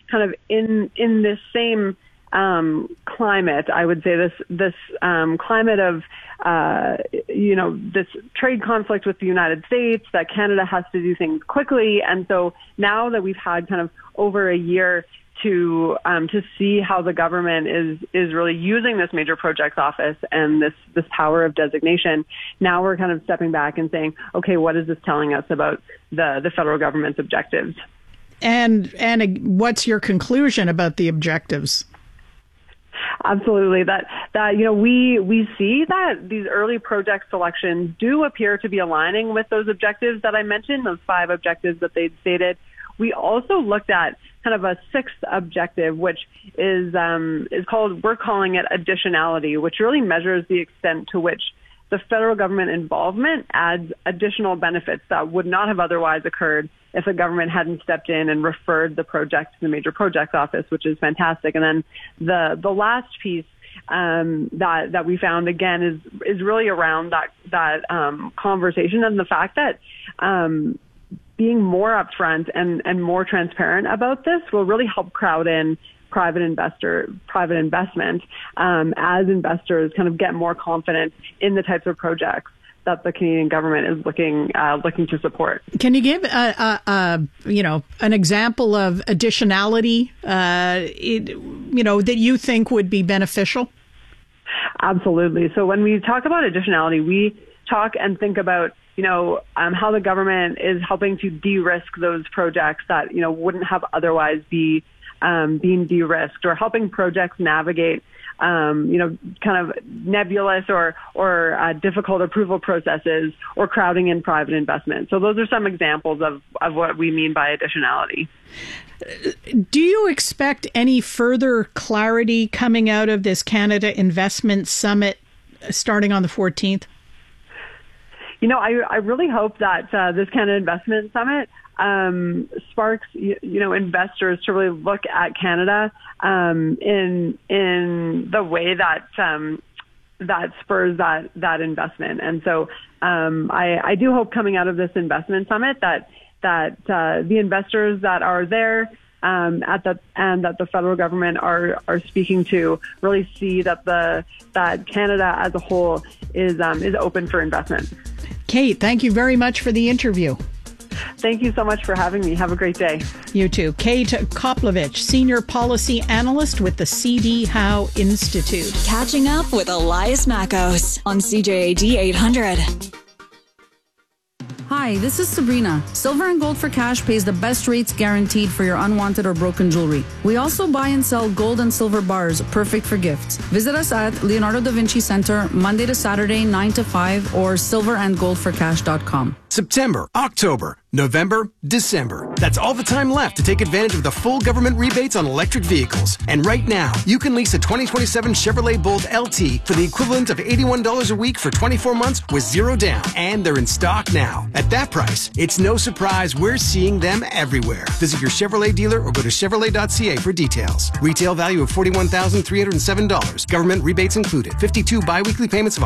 kind of in this same climate, I would say this climate of this trade conflict with the United States, that Canada has to do things quickly, and so now that we've had kind of over a year to see how the government is really using this major projects office and this power of designation, now we're kind of stepping back and saying, okay, what is this telling us about the federal government's objectives? And what's your conclusion about the objectives? Absolutely. We see that these early project selections do appear to be aligning with those objectives that I mentioned, those 5 objectives that they'd stated. We also looked at kind of a 6th objective, which is called, we're calling it additionality, which really measures the extent to which the federal government involvement adds additional benefits that would not have otherwise occurred if the government hadn't stepped in and referred the project to the major projects office, which is fantastic. And then the last piece that we found, again, is really around that conversation and the fact that being more upfront and more transparent about this will really help crowd in private investment as investors kind of get more confident in the types of projects that the Canadian government is looking to support. Can you give an example of additionality that you think would be beneficial? Absolutely. So when we talk about additionality, we talk and think about how the government is helping to de-risk those projects that wouldn't have otherwise been de-risked, or helping projects navigate kind of nebulous or difficult approval processes, or crowding in private investment. So those are some examples of what we mean by additionality. Do you expect any further clarity coming out of this Canada Investment Summit starting on the 14th? I really hope that this Canada Investment Summit sparks, investors to really look at Canada in the way that spurs that investment. And so I do hope coming out of this investment summit that the investors that are there and that the federal government are speaking to really see that Canada as a whole is open for investment. Kate, thank you very much for the interview. Thank you so much for having me. Have a great day. You too. Kate Koplovich, Senior Policy Analyst with the CD Howe Institute. Catching up with Elias Mackos on CJAD 800. Hi, this is Sabrina. Silver and Gold for Cash pays the best rates guaranteed for your unwanted or broken jewelry. We also buy and sell gold and silver bars, perfect for gifts. Visit us at Leonardo da Vinci Center, Monday to Saturday, 9 to 5, or silverandgoldforcash.com. September, October, November, December. That's all the time left to take advantage of the full government rebates on electric vehicles. And right now, you can lease a 2027 Chevrolet Bolt LT for the equivalent of $81 a week for 24 months with zero down. And they're in stock now. At that price, it's no surprise we're seeing them everywhere. Visit your Chevrolet dealer or go to Chevrolet.ca for details. Retail value of $41,307. Government rebates included. 52 biweekly payments of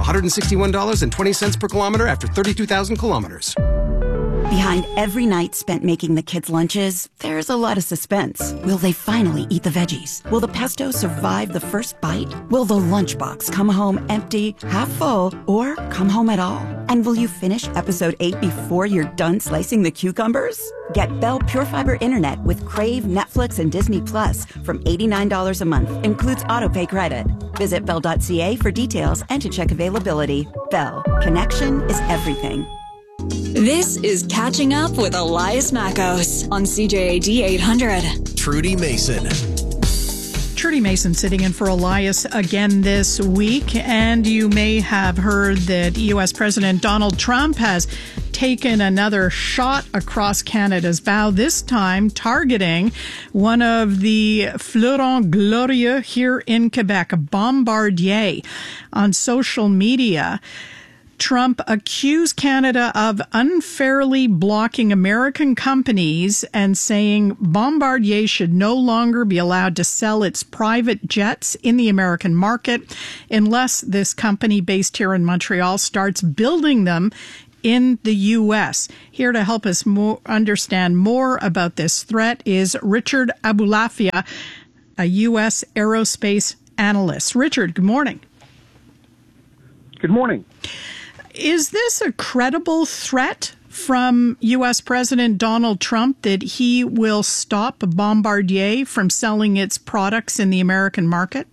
$161.20 per kilometer after 32,000 kilometers. Behind every night spent making the kids' lunches, there's a lot of suspense. Will they finally eat the veggies? Will the pesto survive the first bite? Will the lunchbox come home empty, half full, or come home at all? And will you finish episode 8 before you're done slicing the cucumbers? Get Bell Pure Fiber Internet with Crave, Netflix, and Disney Plus from $89 a month. Includes autopay credit. Visit Bell.ca for details and to check availability. Bell. Connection is everything. This is Catching Up with Elias Mackos on CJAD 800. Trudy Mason. Trudy Mason sitting in for Elias again this week. And you may have heard that U.S. President Donald Trump has taken another shot across Canada's bow, this time targeting one of the fleurons glorieux here in Quebec, Bombardier. On social media, Trump accused Canada of unfairly blocking American companies and saying Bombardier should no longer be allowed to sell its private jets in the American market unless this company based here in Montreal starts building them in the U.S. Here to help us understand more about this threat is Richard Abulafia, a U.S. aerospace analyst. Richard, good morning. Good morning. Is this a credible threat from U.S. President Donald Trump that he will stop Bombardier from selling its products in the American market?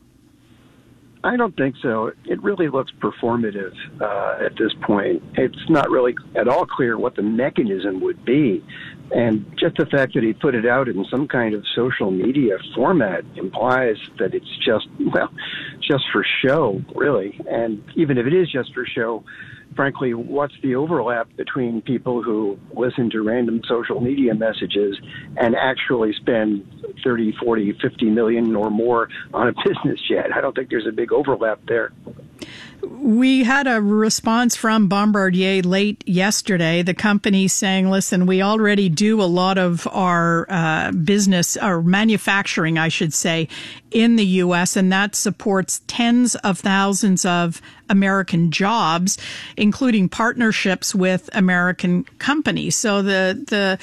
I don't think so. It really looks performative at this point. It's not really at all clear what the mechanism would be. And just the fact that he put it out in some kind of social media format implies that it's just for show, really. And even if it is just for show, frankly, what's the overlap between people who listen to random social media messages and actually spend 30, 40, 50 million or more on a business jet? I don't think there's a big overlap there. We had a response from Bombardier late yesterday, the company saying, listen, we already do a lot of our business, or manufacturing, I should say, in the U.S., and that supports tens of thousands of American jobs, including partnerships with American companies. So the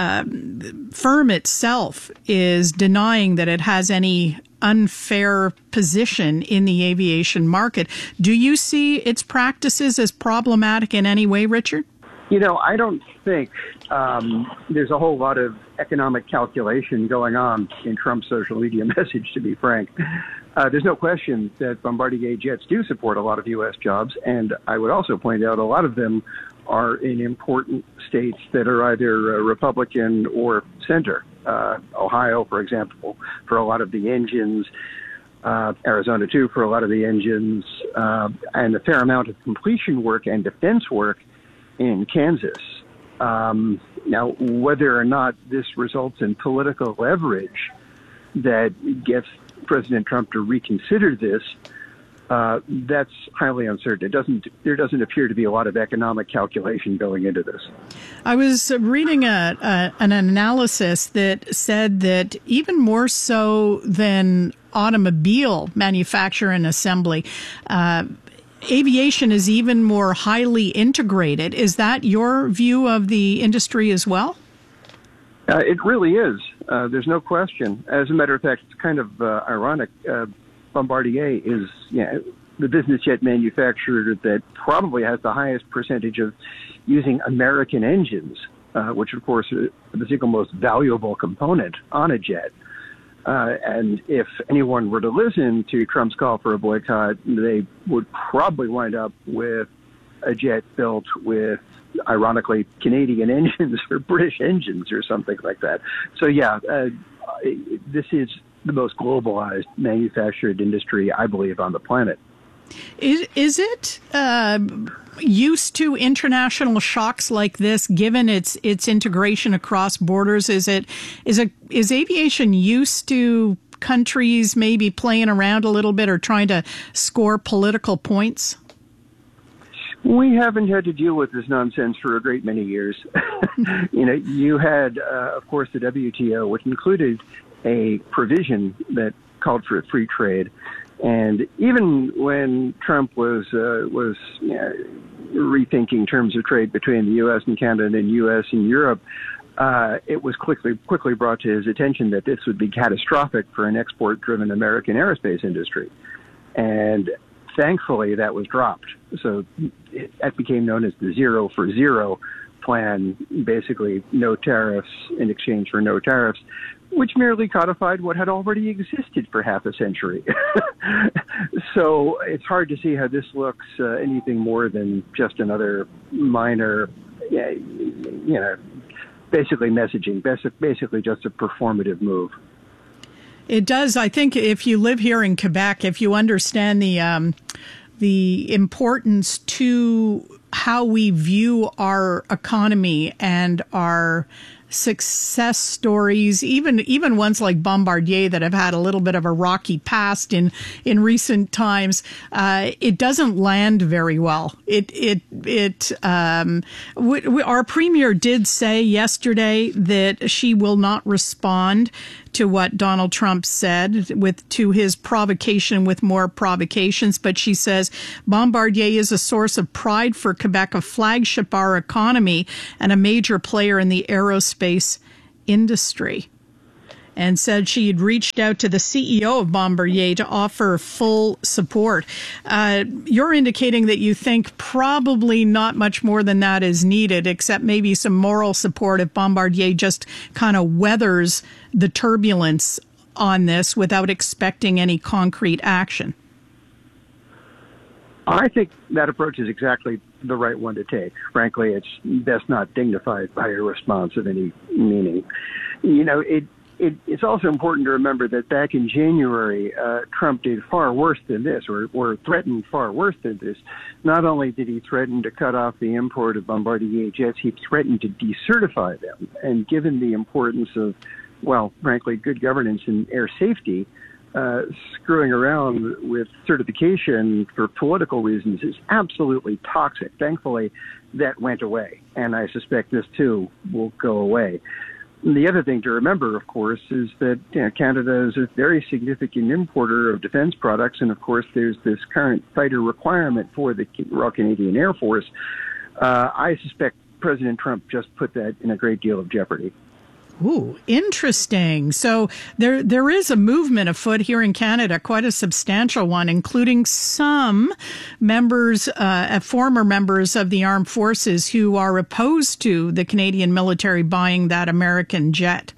firm itself is denying that it has any unfair position in the aviation market. Do you see its practices as problematic in any way, Richard? You know, I don't think there's a whole lot of economic calculation going on in Trump's social media message, to be frank. There's no question that Bombardier jets do support a lot of U.S. jobs, and I would also point out a lot of them are in important states that are either Republican or center. Ohio, for example, for a lot of the engines, Arizona, too, for a lot of the engines, and a fair amount of completion work and defense work in Kansas. Now, whether or not this results in political leverage that gets President Trump to reconsider this, that's highly uncertain. There doesn't appear to be a lot of economic calculation going into this. I was reading an analysis that said that even more so than automobile manufacture and assembly, aviation is even more highly integrated. Is that your view of the industry as well? It really is. There's no question. As a matter of fact, it's kind of ironic. Bombardier is the business jet manufacturer that probably has the highest percentage of using American engines, which, of course, are the single most valuable component on a jet. And if anyone were to listen to Trump's call for a boycott, they would probably wind up with a jet built with, ironically, Canadian engines or British engines or something like that. So, this is the most globalized manufactured industry, I believe, on the planet. Is it used to international shocks like this, given its integration across borders? Is aviation used to countries maybe playing around a little bit or trying to score political points? We haven't had to deal with this nonsense for a great many years. You had, of course, the WTO, which included a provision that called for free trade. And even when Trump was rethinking terms of trade between the U.S. and Canada and U.S. and Europe, it was quickly brought to his attention that this would be catastrophic for an export-driven American aerospace industry. And thankfully, that was dropped. So that became known as the Zero for Zero plan, basically no tariffs in exchange for no tariffs, which merely codified what had already existed for half a century. So it's hard to see how this looks anything more than just another minor, basically messaging, basically just a performative move. It does. I think if you live here in Quebec, if you understand the importance to how we view our economy and our success stories, even ones like Bombardier that have had a little bit of a rocky past in recent times, it doesn't land very well. Our premier did say yesterday that she will not respond to what Donald Trump said to his provocation with more provocations. But she says Bombardier is a source of pride for Quebec, a flagship our economy, and a major player in the aerospace industry. And said she had reached out to the CEO of Bombardier to offer full support. You're indicating that you think probably not much more than that is needed, except maybe some moral support if Bombardier just kind of weathers the turbulence on this without expecting any concrete action. I think that approach is exactly the right one to take. Frankly, it's best not dignified by a response of any meaning. You know, it's also important to remember that back in January, Trump did far worse than this, or threatened far worse than this. Not only did he threaten to cut off the import of Bombardier jets, he threatened to decertify them. And given the importance of, well, frankly, good governance and air safety, screwing around with certification for political reasons is absolutely toxic. Thankfully, that went away, and I suspect this, too, will go away. The other thing to remember, of course, is that Canada is a very significant importer of defense products, and of course there's this current fighter requirement for the Royal Canadian Air Force. I suspect President Trump just put that in a great deal of jeopardy. Ooh, interesting. So there is a movement afoot here in Canada, quite a substantial one, including some members, former members of the armed forces who are opposed to the Canadian military buying that American jet.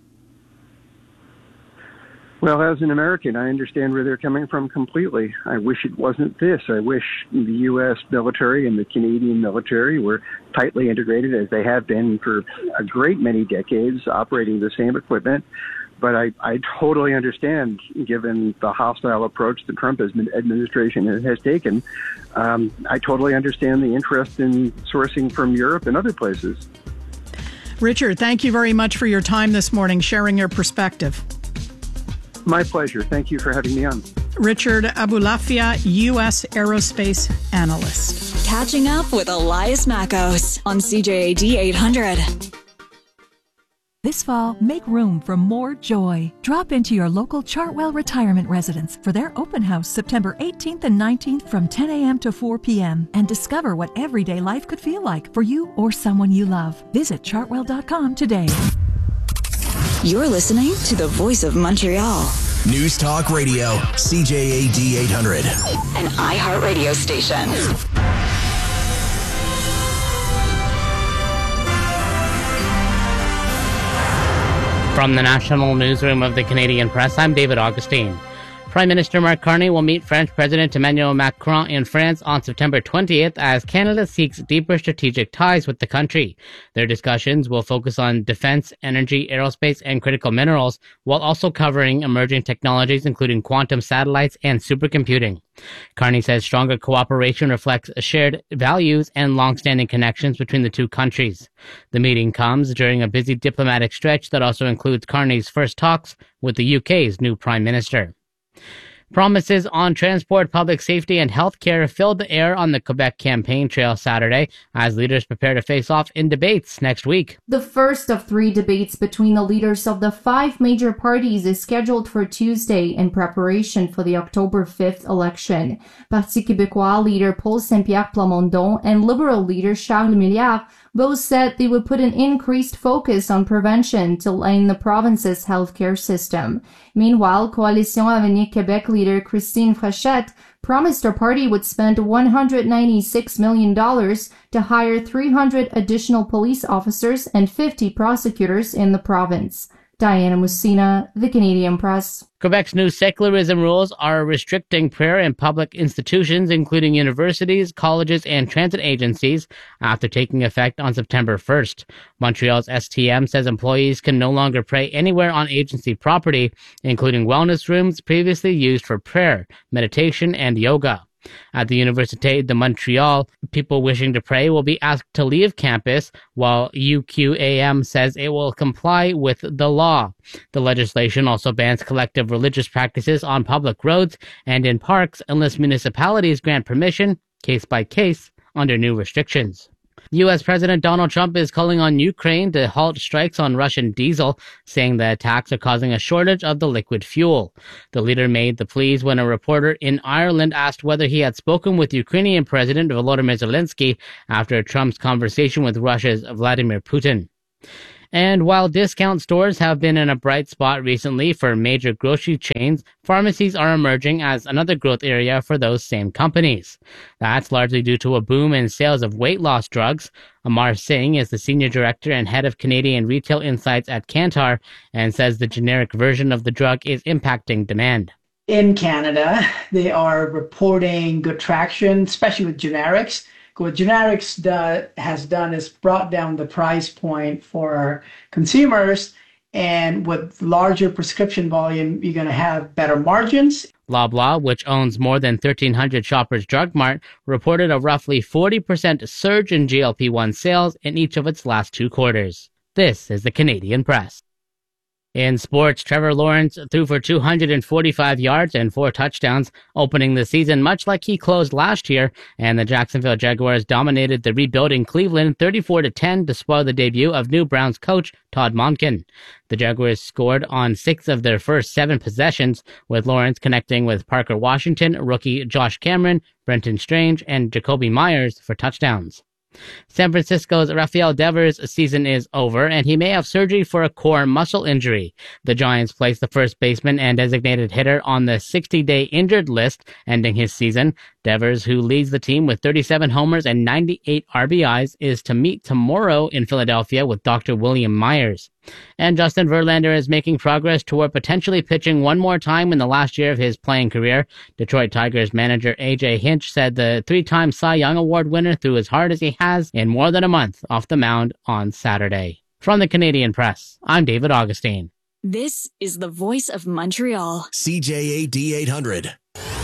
Well, as an American, I understand where they're coming from completely. I wish it wasn't this. I wish the U.S. military and the Canadian military were tightly integrated, as they have been for a great many decades, operating the same equipment. But I totally understand, given the hostile approach the Trump administration has taken, I totally understand the interest in sourcing from Europe and other places. Richard, thank you very much for your time this morning, sharing your perspective. My pleasure. Thank you for having me on. Richard Abulafia, U.S. aerospace analyst. Catching up with Elias Mackos on CJAD 800. This fall, make room for more joy. Drop into your local Chartwell Retirement Residence for their open house September 18th and 19th from 10 a.m. to 4 p.m. and discover what everyday life could feel like for you or someone you love. Visit chartwell.com today. You're listening to the Voice of Montreal. News Talk Radio, CJAD 800. An iHeartRadio station. From the National Newsroom of the Canadian Press, I'm David Augustine. Prime Minister Mark Carney will meet French President Emmanuel Macron in France on September 20th as Canada seeks deeper strategic ties with the country. Their discussions will focus on defense, energy, aerospace, and critical minerals, while also covering emerging technologies including quantum satellites and supercomputing. Carney says stronger cooperation reflects shared values and long-standing connections between the two countries. The meeting comes during a busy diplomatic stretch that also includes Carney's first talks with the UK's new Prime Minister. Promises on transport, public safety, and healthcare filled the air on the Quebec campaign trail Saturday as leaders prepare to face off in debates next week. The first of 3 debates between the leaders of the 5 major parties is scheduled for Tuesday in preparation for the October 5th election. Parti Québécois leader Paul Saint-Pierre Plamondon and Liberal leader Charles Milliard both said they would put an increased focus on prevention to line the province's healthcare system. Meanwhile, Coalition Avenir Québec leader Christine Frechette promised her party would spend $196 million to hire 300 additional police officers and 50 prosecutors in the province. Diana Mussina, The Canadian Press. Quebec's new secularism rules are restricting prayer in public institutions, including universities, colleges, and transit agencies, after taking effect on September 1st. Montreal's STM says employees can no longer pray anywhere on agency property, including wellness rooms previously used for prayer, meditation, and yoga. At the Université de Montréal, people wishing to pray will be asked to leave campus, while UQAM says it will comply with the law. The legislation also bans collective religious practices on public roads and in parks unless municipalities grant permission, case by case, under new restrictions. U.S. President Donald Trump is calling on Ukraine to halt strikes on Russian diesel, saying the attacks are causing a shortage of the liquid fuel. The leader made the pleas when a reporter in Ireland asked whether he had spoken with Ukrainian President Volodymyr Zelensky after Trump's conversation with Russia's Vladimir Putin. And while discount stores have been in a bright spot recently for major grocery chains, pharmacies are emerging as another growth area for those same companies. That's largely due to a boom in sales of weight loss drugs. Amar Singh is the senior director and head of Canadian retail insights at Kantar and says the generic version of the drug is impacting demand. In Canada, they are reporting good traction, especially with generics. What generics has done is brought down the price point for consumers, and with larger prescription volume, you're going to have better margins. Loblaw, which owns more than 1,300 Shoppers Drug Mart, reported a roughly 40% surge in GLP-1 sales in each of its last 2 quarters. This is the Canadian Press. In sports, Trevor Lawrence threw for 245 yards and 4 touchdowns, opening the season much like he closed last year, and the Jacksonville Jaguars dominated the rebuilding Cleveland 34-10 to spoil the debut of new Browns coach Todd Monken. The Jaguars scored on 6 of their first 7 possessions, with Lawrence connecting with Parker Washington, rookie Josh Cameron, Brenton Strange, and Jacoby Myers for touchdowns. San Francisco's Rafael Devers' season is over, and he may have surgery for a core muscle injury. The Giants placed the first baseman and designated hitter on the 60-day injured list, ending his season. Devers, who leads the team with 37 homers and 98 RBIs, is to meet tomorrow in Philadelphia with Dr. William Myers. And Justin Verlander is making progress toward potentially pitching one more time in the last year of his playing career. Detroit Tigers manager A.J. Hinch said the 3-time Cy Young Award winner threw as hard as he has in more than a month off the mound on Saturday. From the Canadian Press, I'm David Augustine. This is the voice of Montreal. CJAD 800.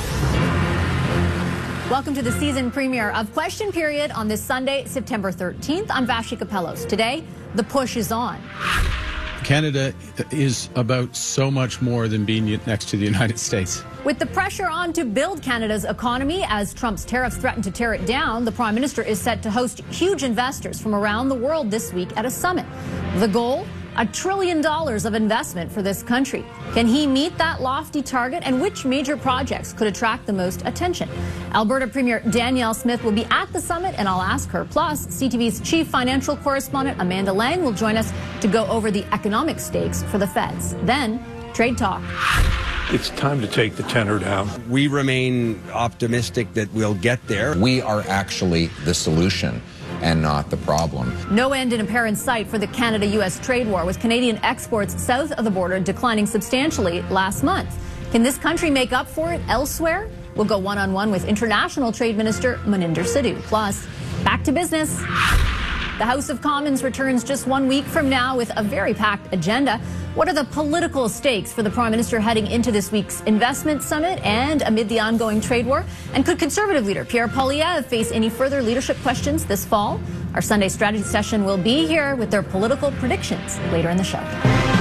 Welcome to the season premiere of Question Period on this Sunday, September 13th. I'm Vashi Capellos. Today, the push is on. Canada is about so much more than being next to the United States. With the pressure on to build Canada's economy as Trump's tariffs threaten to tear it down, the Prime Minister is set to host huge investors from around the world this week at a summit. The goal? $1 trillion of investment for this country. Can he meet that lofty target, and which major projects could attract the most attention? Alberta Premier Danielle Smith will be at the summit, and I'll ask her. Plus, CTV's chief financial correspondent Amanda Lang will join us to go over the economic stakes for the feds. Then, trade talk. It's time to take the tenor down. We remain optimistic that we'll get there. We are actually the solution and not the problem. No end in apparent sight for the Canada-U.S. trade war, with Canadian exports south of the border declining substantially last month. Can this country make up for it elsewhere? We'll go one-on-one with International Trade Minister Maninder Sidhu. Plus, back to business. The House of Commons returns just 1 week from now with a very packed agenda. What are the political stakes for the Prime Minister heading into this week's investment summit and amid the ongoing trade war? And could Conservative leader Pierre Poilievre face any further leadership questions this fall? Our Sunday strategy session will be here with their political predictions later in the show.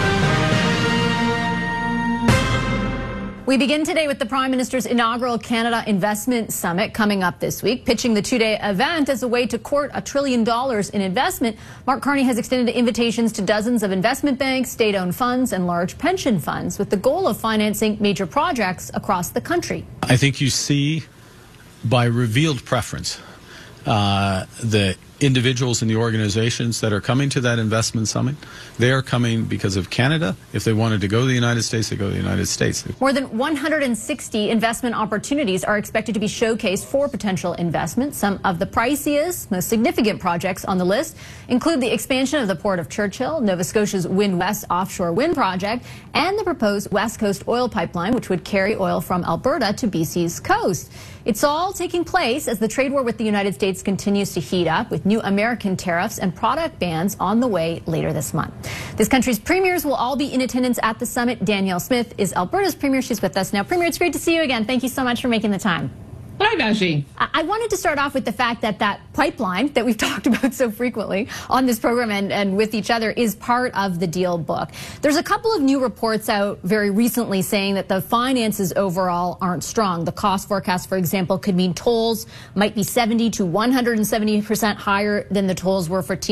We begin today with the Prime Minister's inaugural Canada Investment Summit coming up this week. Pitching the 2-day event as a way to court $1 trillion in investment, Mark Carney has extended invitations to dozens of investment banks, state-owned funds, and large pension funds with the goal of financing major projects across the country. I think you see by revealed preference the individuals and the organizations that are coming to that investment summit. They are coming because of Canada. If they wanted to go to the United States, they go to the United States. More than 160 investment opportunities are expected to be showcased for potential investment. Some of the priciest, most significant projects on the list include the expansion of the Port of Churchill, Nova Scotia's Wind West offshore wind project, and the proposed West Coast oil pipeline, which would carry oil from Alberta to BC's coast. It's all taking place as the trade war with the United States continues to heat up, with new American tariffs and product bans on the way later this month. This country's premiers will all be in attendance at the summit. Danielle Smith is Alberta's premier. She's with us now. Premier, it's great to see you again. Thank you so much for making the time. Hi, Vaji. I wanted to start off with the fact that that pipeline that we've talked about so frequently on this program and with each other is part of the deal book. There's a couple of new reports out very recently saying that the finances overall aren't strong. The cost forecast, for example, could mean tolls might be 70 to 170% higher than the tolls were for the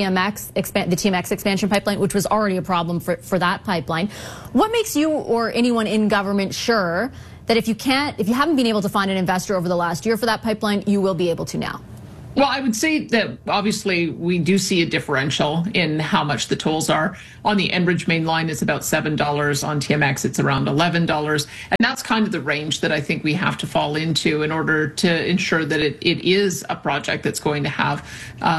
TMX expansion pipeline, which was already a problem for that pipeline. What makes you or anyone in government sure that if you haven't been able to find an investor over the last year for that pipeline, you will be able to now? Well, I would say that obviously we do see a differential in how much the tolls are. On the Enbridge main line, it's about $7. On TMX, it's around $11. And that's kind of the range that I think we have to fall into in order to ensure that it is a project that's going to have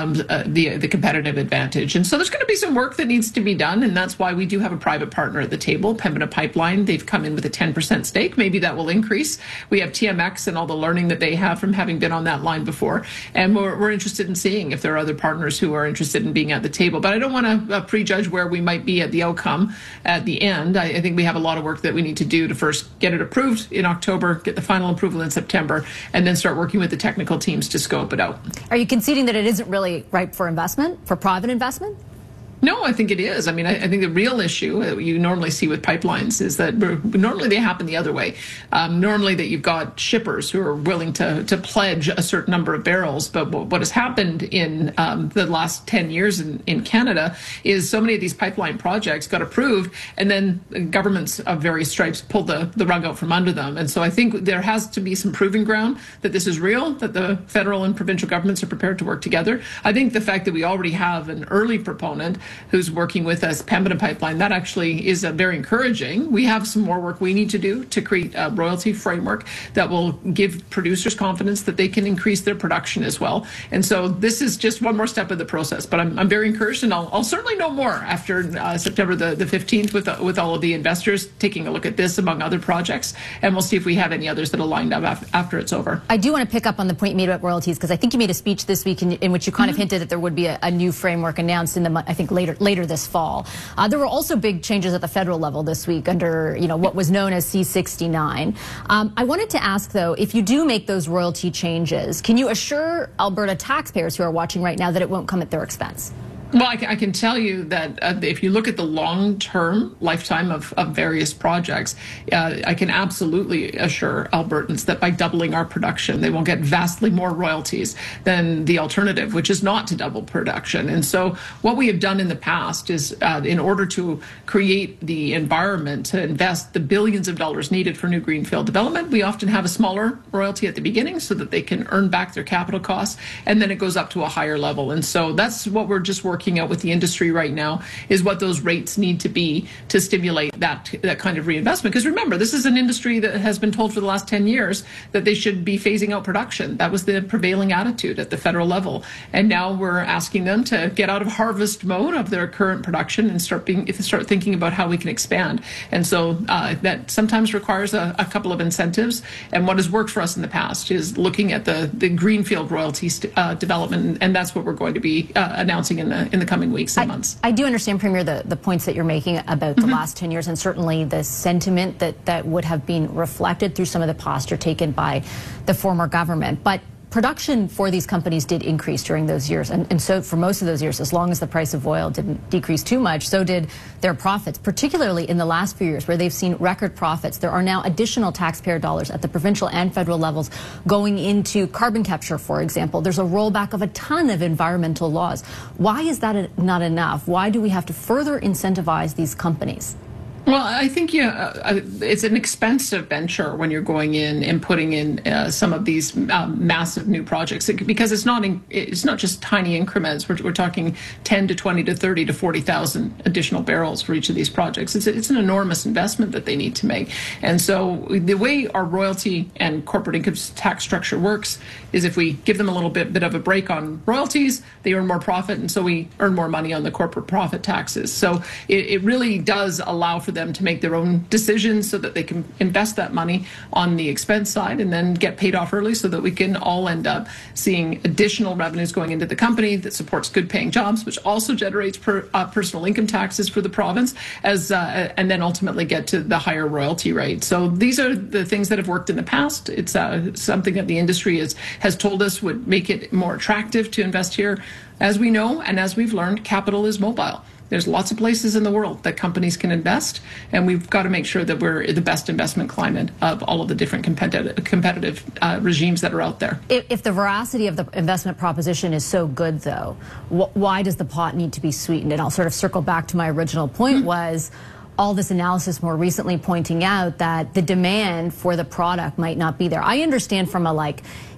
the competitive advantage. And so there's going to be some work that needs to be done. And that's why we do have a private partner at the table, Pembina Pipeline. They've come in with a 10% stake. Maybe that will increase. We have TMX and all the learning that they have from having been on that line before. And we're interested in seeing if there are other partners who are interested in being at the table. But I don't want to prejudge where we might be at the outcome at the end. I think we have a lot of work that we need to do to first get it approved in October, get the final approval in September, and then start working with the technical teams to scope it out. Are you conceding that it isn't really ripe for investment, for private investment? No, I think it is. I mean, I think the real issue that you normally see with pipelines is that normally they happen the other way. Normally that you've got shippers who are willing to pledge a certain number of barrels. But what has happened in the last 10 years in Canada is so many of these pipeline projects got approved and then governments of various stripes pulled the rug out from under them. And so I think there has to be some proving ground that this is real, that the federal and provincial governments are prepared to work together. I think the fact that we already have an early proponent who's working with us, Pembina Pipeline, that actually is very encouraging. We have some more work we need to do to create a royalty framework that will give producers confidence that they can increase their production as well. And so this is just one more step of the process. But I'm very encouraged, and I'll certainly know more after September the 15th with all of the investors taking a look at this among other projects. And we'll see if we have any others that are lined up after it's over. I do want to pick up on the point you made about royalties, because I think you made a speech this week in which you kind of hinted that there would be a new framework announced in I think later this fall. There were also big changes at the federal level this week under what was known as C-69. I wanted to ask, though, if you do make those royalty changes, can you assure Alberta taxpayers who are watching right now that it won't come at their expense? Well, I can tell you that if you look at the long-term lifetime of various projects, I can absolutely assure Albertans that by doubling our production, they will get vastly more royalties than the alternative, which is not to double production. And so what we have done in the past is in order to create the environment to invest the billions of dollars needed for new greenfield development, we often have a smaller royalty at the beginning so that they can earn back their capital costs, and then it goes up to a higher level. And so that's what we're just working out with the industry right now, is what those rates need to be to stimulate that kind of reinvestment. Because remember, this is an industry that has been told for the last 10 years that they should be phasing out production. That was the prevailing attitude at the federal level. And now we're asking them to get out of harvest mode of their current production and start thinking about how we can expand. And so that sometimes requires a couple of incentives. And what has worked for us in the past is looking at the greenfield royalties development, and that's what we're going to be announcing in the coming weeks and months. I do understand, Premier, the points that you're making about the last 10 years, and certainly the sentiment that would have been reflected through some of the posture taken by the former government. But production for these companies did increase during those years. And so for most of those years, as long as the price of oil didn't decrease too much, so did their profits, particularly in the last few years where they've seen record profits. There are now additional taxpayer dollars at the provincial and federal levels going into carbon capture, for example. There's a rollback of a ton of environmental laws. Why is that not enough? Why do we have to further incentivize these companies? Well, I think it's an expensive venture when you're going in and putting in some of these massive new projects, because it's not just tiny increments. We're talking 10 to 20 to 30 to 40,000 additional barrels for each of these projects. It's an enormous investment that they need to make. And so the way our royalty and corporate income tax structure works is if we give them a little bit of a break on royalties, they earn more profit, and so we earn more money on the corporate profit taxes. So it really does allow for them to make their own decisions so that they can invest that money on the expense side and then get paid off early so that we can all end up seeing additional revenues going into the company that supports good paying jobs, which also generates personal income taxes for the province, and then ultimately get to the higher royalty rate. So these are the things that have worked in the past. It's something that the industry has told us would make it more attractive to invest here. As we know, and as we've learned, capital is mobile. There's lots of places in the world that companies can invest, and we've got to make sure that we're in the best investment climate of all of the different competitive regimes that are out there. If the veracity of the investment proposition is so good, though, why does the pot need to be sweetened? And I'll sort of circle back to my original point was all this analysis more recently pointing out that the demand for the product might not be there. I understand from a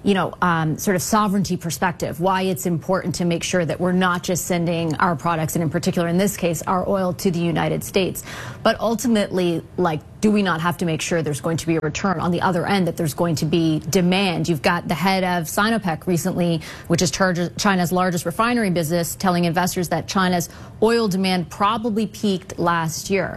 sort of sovereignty perspective why it's important to make sure that we're not just sending our products, and in particular in this case our oil, to the United States, but ultimately, do we not have to make sure there's going to be a return on the other end, that there's going to be demand? You've got the head of Sinopec recently, which is China's largest refinery business, telling investors that China's oil demand probably peaked last year.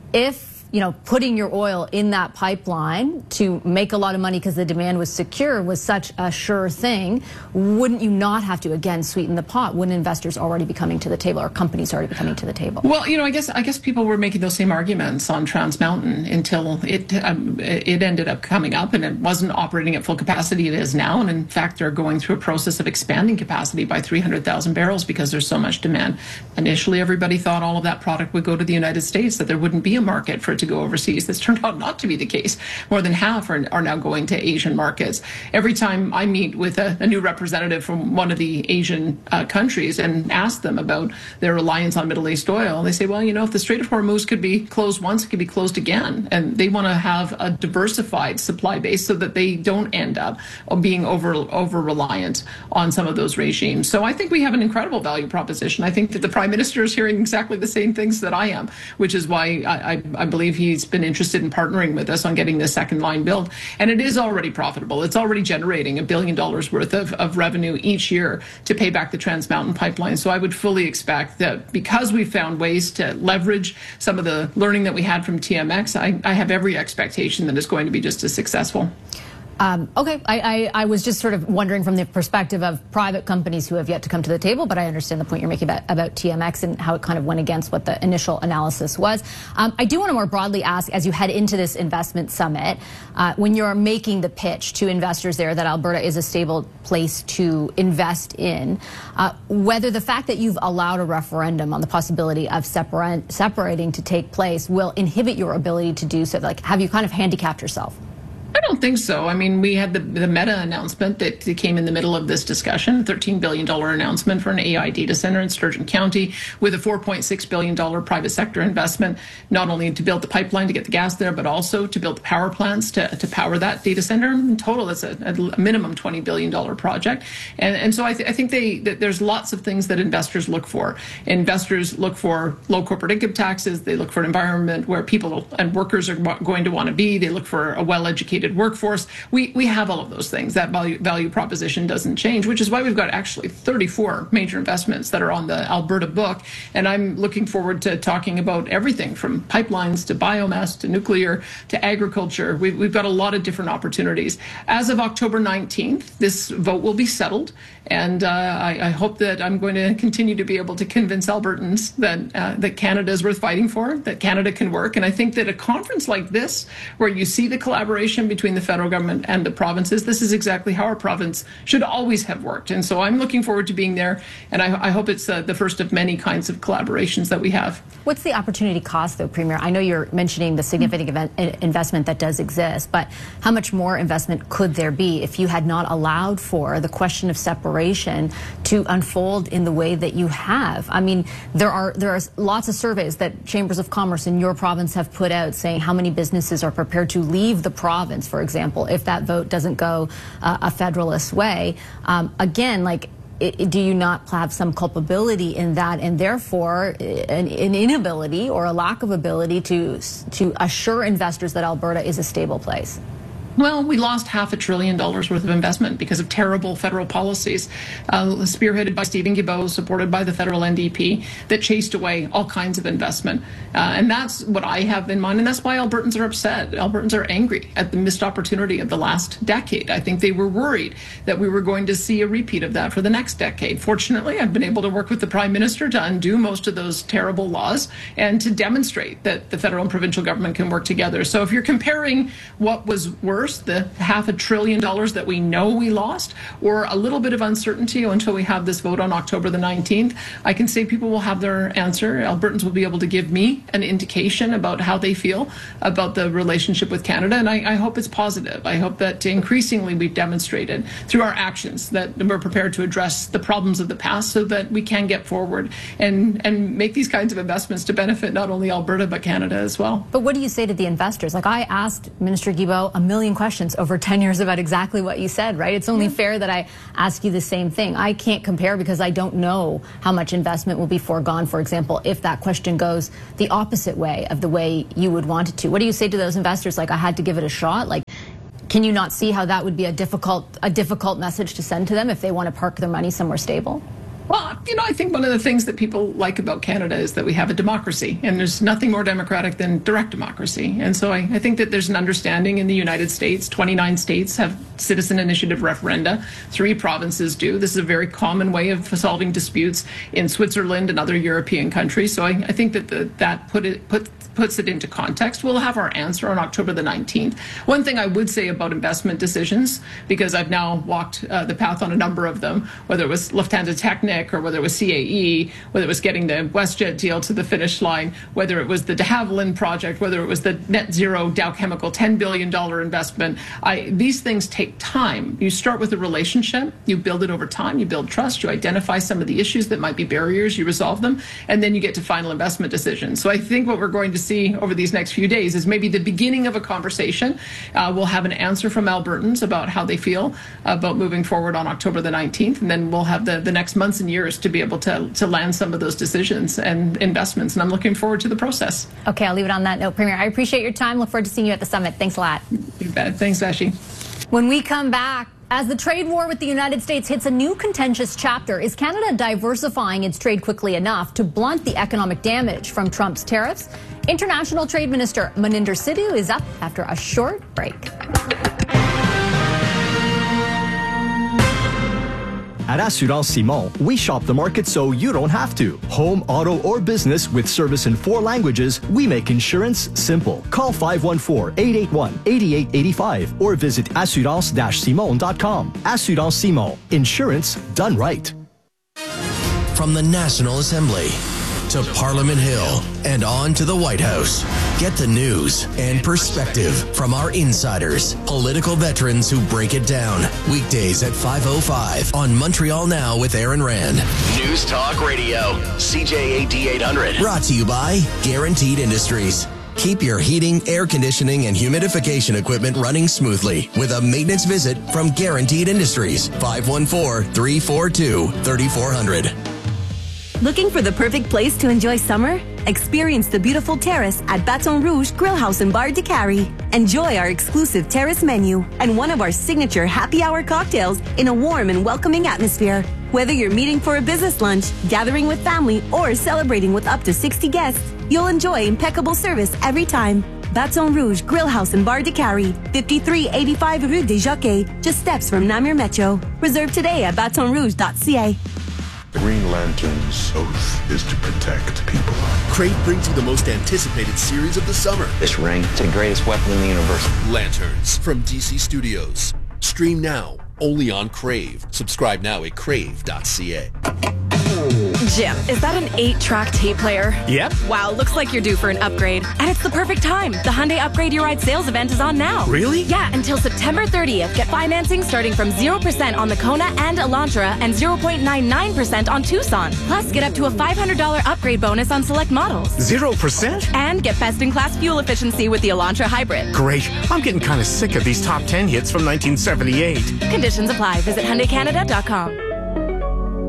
If putting your oil in that pipeline to make a lot of money because the demand was secure was such a sure thing, wouldn't you not have to, again, sweeten the pot? Wouldn't investors already be coming to the table, or companies already be coming to the table? Well, I guess people were making those same arguments on Trans Mountain until it ended up coming up and it wasn't operating at full capacity. It is now, and in fact, they're going through a process of expanding capacity by 300,000 barrels because there's so much demand. Initially, everybody thought all of that product would go to the United States, that there wouldn't be a market for it to go overseas. This turned out not to be the case. More than half are now going to Asian markets. Every time I meet with a new representative from one of the Asian countries and ask them about their reliance on Middle East oil, they say, well, if the Strait of Hormuz could be closed once, it could be closed again. And they want to have a diversified supply base so that they don't end up being over-reliant on some of those regimes. So I think we have an incredible value proposition. I think that the Prime Minister is hearing exactly the same things that I am, which is why I believe he's been interested in partnering with us on getting this second line built. And it is already profitable. It's already generating $1 billion worth of revenue each year to pay back the Trans Mountain pipeline. So I would fully expect that because we've found ways to leverage some of the learning that we had from TMX, I have every expectation that it's going to be just as successful. Okay, I was just sort of wondering from the perspective of private companies who have yet to come to the table, but I understand the point you're making about TMX and how it kind of went against what the initial analysis was. I do want to more broadly ask, as you head into this investment summit, when you're making the pitch to investors there that Alberta is a stable place to invest in, whether the fact that you've allowed a referendum on the possibility of separating to take place will inhibit your ability to do so. Have you kind of handicapped yourself? I don't think so. I mean, we had the Meta announcement that came in the middle of this discussion, $13 billion announcement for an AI data center in Sturgeon County with a $4.6 billion private sector investment, not only to build the pipeline to get the gas there, but also to build the power plants to power that data center. In total, it's a minimum $20 billion project. And so I think there's lots of things that investors look for. Investors look for low corporate income taxes. They look for an environment where people and workers are going to want to be. They look for a well-educated workforce. We have all of those things. That value proposition doesn't change, which is why we've got actually 34 major investments that are on the Alberta book. And I'm looking forward to talking about everything from pipelines to biomass to nuclear to agriculture. We've got a lot of different opportunities. As of October 19th, this vote will be settled. And I hope that I'm going to continue to be able to convince Albertans that Canada is worth fighting for, that Canada can work. And I think that a conference like this, where you see the collaboration between the federal government and the provinces, this is exactly how our province should always have worked. And so I'm looking forward to being there. And I hope it's the first of many kinds of collaborations that we have. What's the opportunity cost, though, Premier? I know you're mentioning the significant investment that does exist, but how much more investment could there be if you had not allowed for the question of separation to unfold in the way that you have? I mean, there are lots of surveys that chambers of commerce in your province have put out saying how many businesses are prepared to leave the province, for example, if that vote doesn't go a federalist way. Again, do you not have some culpability in that, and therefore an inability or a lack of ability to assure investors that Alberta is a stable place? Well, we lost $500 billion worth of investment because of terrible federal policies, spearheaded by Stephen Guilbeault, supported by the federal NDP, that chased away all kinds of investment. And that's what I have in mind, and that's why Albertans are upset. Albertans are angry at the missed opportunity of the last decade. I think they were worried that we were going to see a repeat of that for the next decade. Fortunately, I've been able to work with the Prime Minister to undo most of those terrible laws and to demonstrate that the federal and provincial government can work together. So if you're comparing what was worse, the $500 billion that we know we lost, or a little bit of uncertainty until we have this vote on October the 19th, I can say people will have their answer. Albertans will be able to give me an indication about how they feel about the relationship with Canada, and I hope it's positive. I hope that increasingly we've demonstrated through our actions that we're prepared to address the problems of the past so that we can get forward and make these kinds of investments to benefit not only Alberta but Canada as well. But what do you say to the investors? Like, I asked Minister Guilbeault a million questions over 10 years about exactly what you said, right? It's only fair that I ask you the same thing. I can't compare because I don't know how much investment will be foregone, for example, if that question goes the opposite way of the way you would want it to. What do you say to those investors? Like, I had to give it a shot? Like, can you not see how that would be a difficult message to send to them if they want to park their money somewhere stable? Well, I think one of the things that people like about Canada is that we have a democracy, and there's nothing more democratic than direct democracy. And so I think that there's an understanding in the United States. 29 states have citizen initiative referenda. 3 provinces do. This is a very common way of solving disputes in Switzerland and other European countries. So I think that that puts it into context. We'll have our answer on October the 19th. One thing I would say about investment decisions, because I've now walked the path on a number of them, whether it was Lufthansa Technik or whether it was CAE, whether it was getting the WestJet deal to the finish line, whether it was the de Havilland project, whether it was the net zero Dow Chemical $10 billion investment. These things take time. You start with a relationship, you build it over time, you build trust, you identify some of the issues that might be barriers, you resolve them, and then you get to final investment decisions. So I think what we're going to see over these next few days is maybe the beginning of a conversation. We'll have an answer from Albertans about how they feel about moving forward on October the 19th, and then we'll have the next months and years to be able to land some of those decisions and investments, and I'm looking forward to the process. Okay, I'll leave it on that note. Premier, I appreciate your time. Look forward to seeing you at the summit. Thanks a lot. You bet. Thanks, Vashi. When we come back, as the trade war with the United States hits a new contentious chapter, is Canada diversifying its trade quickly enough to blunt the economic damage from Trump's tariffs? International Trade Minister Maninder Sidhu is up after a short break. At Assurance Simon, we shop the market so you don't have to. Home, auto, or business with service in 4 languages, we make insurance simple. Call 514-881-8885 or visit assurance-simon.com. Assurance Simon. Insurance done right. From the National Assembly to Parliament Hill and on to the White House. Get the news and perspective from our insiders, political veterans who break it down. Weekdays at 5:05 on Montreal Now with Aaron Rand. News Talk Radio, CJAD 800. Brought to you by Guaranteed Industries. Keep your heating, air conditioning, and humidification equipment running smoothly with a maintenance visit from Guaranteed Industries. 514-342-3400. Looking for the perfect place to enjoy summer? Experience the beautiful terrace at Baton Rouge Grill House and Bar de Cary. Enjoy our exclusive terrace menu and one of our signature happy hour cocktails in a warm and welcoming atmosphere. Whether you're meeting for a business lunch, gathering with family, or celebrating with up to 60 guests, you'll enjoy impeccable service every time. Baton Rouge Grill House and Bar de Cary, 5385 Rue des Jockeys, just steps from Namur Metro. Reserve today at batonrouge.ca. Green Lantern's oath is to protect people. Crave brings you the most anticipated series of the summer. This ring, it's the greatest weapon in the universe. Lanterns from DC Studios. Stream now, only on Crave. Subscribe now at crave.ca. Jim, is that an 8-track tape player? Yep. Wow, looks like you're due for an upgrade. And it's the perfect time. The Hyundai Upgrade Your Ride sales event is on now. Really? Yeah, until September 30th. Get financing starting from 0% on the Kona and Elantra and 0.99% on Tucson. Plus, get up to a $500 upgrade bonus on select models. 0%? And get best-in-class fuel efficiency with the Elantra Hybrid. Great. I'm getting kind of sick of these top 10 hits from 1978. Conditions apply. Visit HyundaiCanada.com.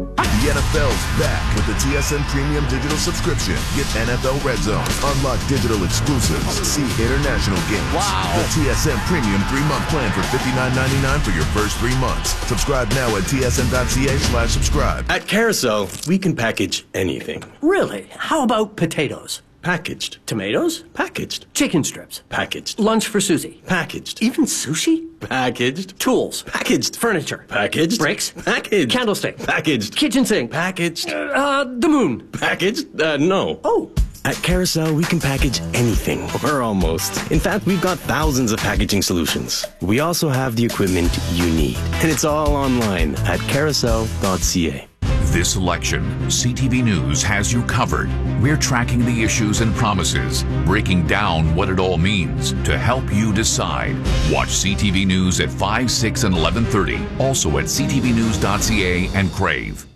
The NFL's back with the TSN Premium Digital Subscription. Get NFL Red Zone, unlock digital exclusives, see international games. Wow! The TSN Premium 3-month plan for $59.99 for your first 3 months. Subscribe now at tsn.ca/subscribe. At Carousel, we can package anything. Really? How about potatoes? Packaged. Tomatoes? Packaged. Chicken strips? Packaged. Lunch for Susie? Packaged. Even sushi? Packaged. Tools? Packaged. Furniture? Packaged. Bricks? Packaged. Candlestick? Packaged. Kitchen sink? Packaged. The moon? Packaged? No. Oh. At Carousel, we can package anything, or almost. In fact, we've got thousands of packaging solutions. We also have the equipment you need, and it's all online at carousel.ca. This election, CTV News has you covered. We're tracking the issues and promises, breaking down what it all means to help you decide. Watch CTV News at 5, 6, and 11:30. Also at ctvnews.ca and Crave.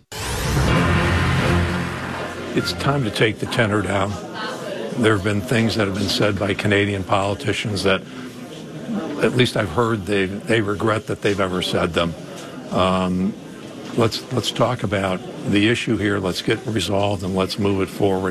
It's time to take the tenor down. There have been things that have been said by Canadian politicians that, at least I've heard, they regret that they've ever said them. Let's talk about the issue here. Let's get resolved and let's move it forward.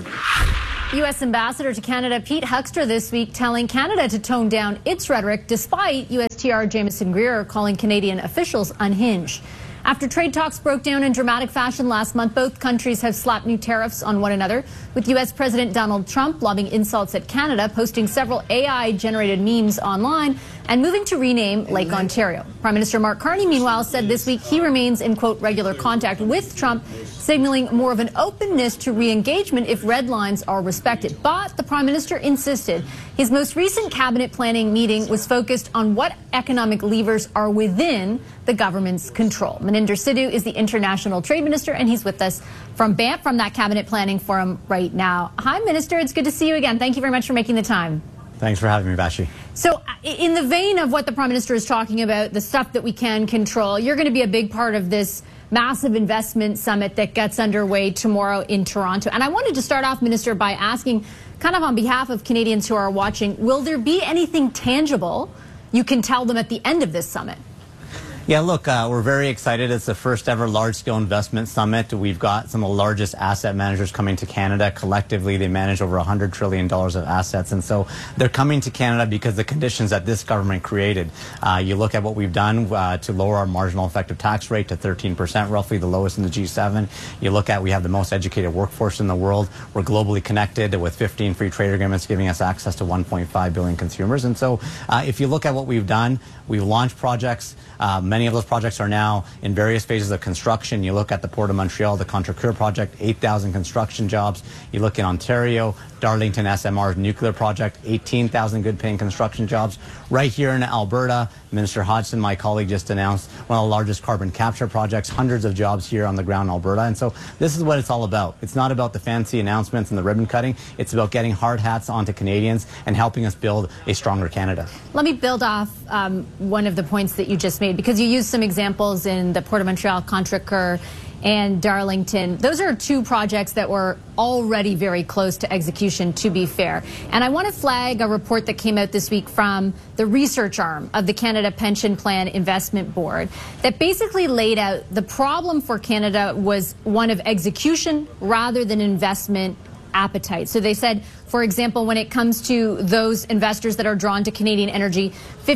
U.S. Ambassador to Canada Pete Huckster this week telling Canada to tone down its rhetoric despite USTR Jameson Greer calling Canadian officials unhinged. After trade talks broke down in dramatic fashion last month, both countries have slapped new tariffs on one another, with U.S. President Donald Trump lobbing insults at Canada, posting several AI-generated memes online, and moving to rename Lake Ontario. Prime Minister Mark Carney, meanwhile, said this week he remains in, quote, regular contact with Trump, signaling more of an openness to re-engagement if red lines are respected. But the Prime Minister insisted his most recent cabinet planning meeting was focused on what economic levers are within the government's control. Maninder Sidhu is the International Trade Minister, and he's with us from Banff from that cabinet planning forum right now. Hi, Minister. It's good to see you again. Thank you very much for making the time. Thanks for having me, Vashi. So in the vein of what the Prime Minister is talking about, the stuff that we can control, you're going to be a big part of this massive investment summit that gets underway tomorrow in Toronto. And I wanted to start off, Minister, by asking, kind of on behalf of Canadians who are watching, will there be anything tangible you can tell them at the end of this summit? Yeah, look, we're very excited. It's the first ever large-scale investment summit. We've got some of the largest asset managers coming to Canada. Collectively, they manage over $100 trillion of assets. And so they're coming to Canada because the conditions that this government created. You look at what we've done to lower our marginal effective tax rate to 13%, roughly the lowest in the G7. You look at we have the most educated workforce in the world. We're globally connected with 15 free trade agreements giving us access to 1.5 billion consumers. And so if you look at what we've done, we've launched projects. Many of those projects are now in various phases of construction. You look at the Port of Montreal, the Contrecoeur project, 8,000 construction jobs. You look in Ontario, Darlington SMR's nuclear project, 18,000 good-paying construction jobs. Right here in Alberta, Minister Hodgson, my colleague, just announced one of the largest carbon capture projects, hundreds of jobs here on the ground in Alberta. And so this is what it's all about. It's not about the fancy announcements and the ribbon cutting. It's about getting hard hats onto Canadians and helping us build a stronger Canada. Let me build off one of the points that you just made, because you used some examples in the Port of Montreal, Contrecoeur, and Darlington. Those are two projects that were already very close to execution, to be fair. And I want to flag a report that came out this week from the research arm of the Canada Pension Plan Investment Board that basically laid out the problem for Canada was one of execution rather than investment appetite. So they said, for example, when it comes to those investors that are drawn to Canadian energy,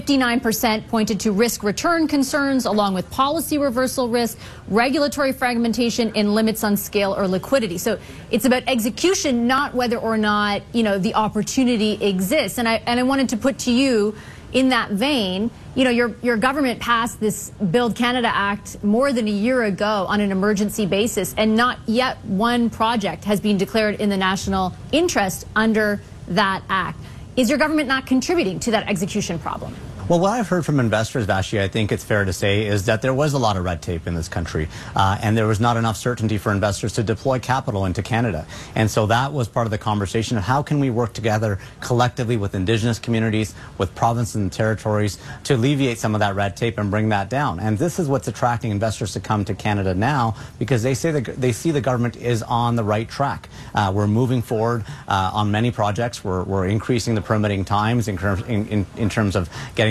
59% pointed to risk-return concerns, along with policy reversal risk, regulatory fragmentation, and limits on scale or liquidity. So it's about execution, not whether or not, the opportunity exists. And I wanted to put to you, in that vein, your government passed this Build Canada Act more than a year ago on an emergency basis, and not yet one project has been declared in the national interest under that act. Is your government not contributing to that execution problem? Well, what I've heard from investors, Vashi, I think it's fair to say, is that there was a lot of red tape in this country, and there was not enough certainty for investors to deploy capital into Canada. And so that was part of the conversation of how can we work together collectively with Indigenous communities, with provinces and territories to alleviate some of that red tape and bring that down. And this is what's attracting investors to come to Canada now, because they say they see the government is on the right track. We're moving forward on many projects. We're increasing the permitting times in terms of getting them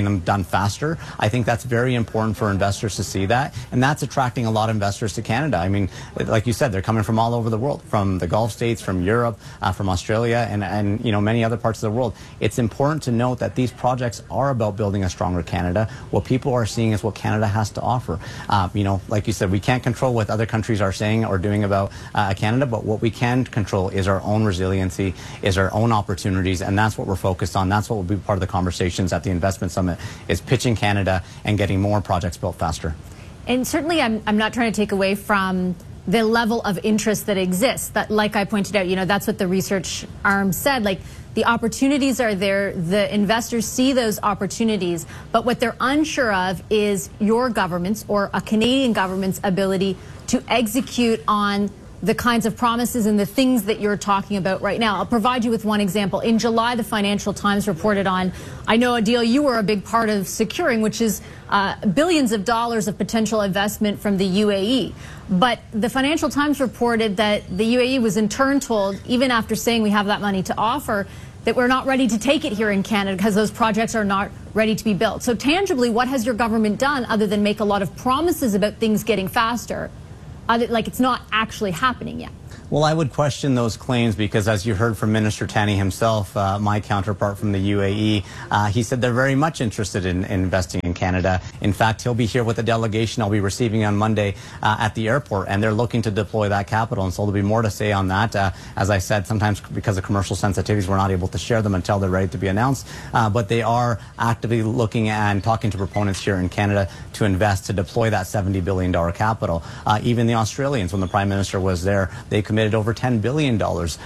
them done faster. I think that's very important for investors to see that, and that's attracting a lot of investors to Canada. I mean, like you said, they're coming from all over the world, from the Gulf states, from Europe, from Australia, and you know, many other parts of the world. It's important to note that these projects are about building a stronger Canada. What people are seeing is what Canada has to offer. You know, like you said, we can't control what other countries are saying or doing about Canada, but what we can control is our own resiliency, is our own opportunities, and that's what we're focused on. That's what will be part of the conversations at the Investment Summit, is pitching Canada and getting more projects built faster. And certainly I'm not trying to take away from the level of interest that exists. That, like I pointed out, you know, that's what the research arm said. Like, the opportunities are there, the investors see those opportunities, but what they're unsure of is your government's or a Canadian government's ability to execute on the kinds of promises and the things that you're talking about right now. I'll provide you with one example. In July, the Financial Times reported on, I know, a deal you were a big part of securing, which is billions of dollars of potential investment from the UAE. But the Financial Times reported that the UAE was in turn told, even after saying we have that money to offer, that we're not ready to take it here in Canada because those projects are not ready to be built. So tangibly, what has your government done other than make a lot of promises about things getting faster? Like, it's not actually happening yet. Well, I would question those claims because, as you heard from Minister Tani himself, my counterpart from the UAE, he said they're very much interested in investing in Canada. In fact, he'll be here with a delegation I'll be receiving on Monday at the airport, and they're looking to deploy that capital. And so there'll be more to say on that. As I said, sometimes because of commercial sensitivities, we're not able to share them until they're ready to be announced. But they are actively looking and talking to proponents here in Canada to invest, to deploy that $70 billion capital. Even the Australians, when the Prime Minister was there, they committed over $10 billion